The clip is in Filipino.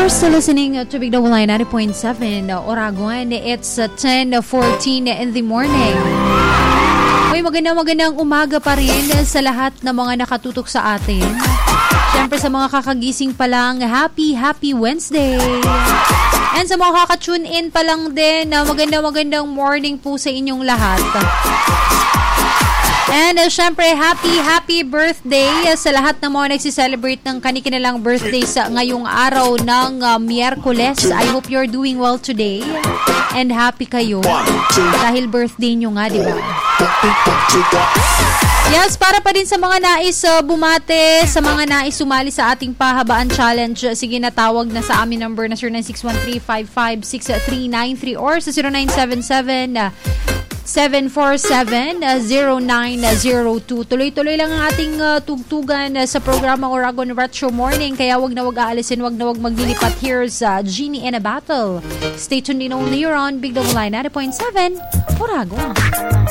You're still listening to Big Double 90.7 Oragon. It's 10:14 in the morning. Uy, magandang umaga pa rin sa lahat ng mga nakatutok sa atin. Siyempre sa mga kakagising pa lang, happy Wednesday. And sa mga kaka-tune in pa lang din, magandang morning po sa inyong lahat. And syempre, happy birthday sa lahat ng mga nagsiselebrate ng kanilang birthday sa ngayong araw ng Miyerkules. I hope you're doing well today. And happy kayo. Dahil birthday nyo nga, di ba? Yes, para pa din sa mga nais bumate, sa mga nais sumali sa ating pahabaan challenge, sige na tawag na sa aming number na 0961-355-6393 or sa 0977-747-0902. Tuloy-tuloy lang ang ating tugtugan sa programa Oragon Retro Morning. Kaya wag na wag aalisin, wag na wag maglilipat. Here's Genie in a Battle. Stay tuned in only. You're on Big Double 90.7 Oragon.